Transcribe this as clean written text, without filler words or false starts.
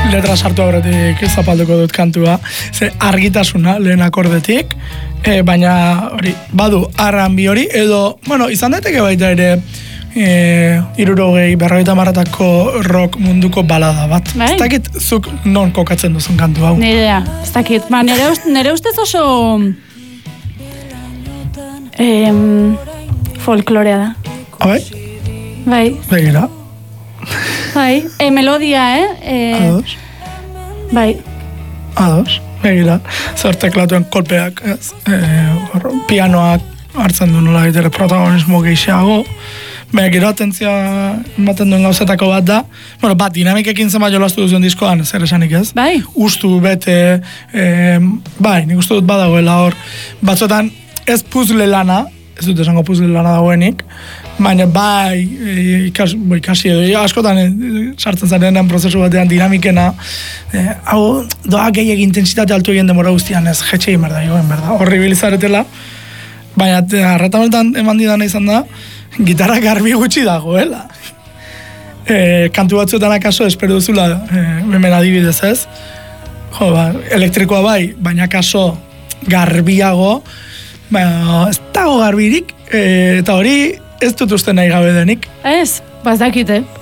letra sartu aurretik zapalduko dut kantua, ze argitasuna lehen akordetik, baina hori, badu R&B hori, edo, bueno, izan daiteke baita ere, 60-50 rock munduko balada bat. Ez dakit zuk non kokatzen duzun kantu hau. Ni idea, ez dakit. Ba, nere ustez oso folklorea da. Bai? Bai. Begira. Bai, melodia, Ados. Bai. Ados, begira. Zer teklatuen kolpeak, pianoak hartzen du nola gitere protagonismo gehiago. Baina gero atentzia ematen duen gauzetako bat da. Bueno, bat, dinamikekin zenbat jolastu duzuen diskoan, zer esanik ez? Bai. Ustu, bete, bai, nik uste dut badagoela hor. Batzuetan ez puzzle lana, ez dut esango puzzle lana dagoenik, baina bai, ikasi edo, askotan sartzen zarenean prozesu batean dinamikena, hau doa gehiagin intensitate altu egin demora guztian ez, jetxe egin berda, horri bilizaretela, baina arretamenetan eman didana izan da, gitarra garbi gutxi dagoela. Kantu batzuetan akaso espero duzula, hemen adibidez ez, elektrikoa bai, baina akaso garbiago, baina ez dago garbirik, eta hori ez dut uste nahi gabe denik. Ez, bazdakite.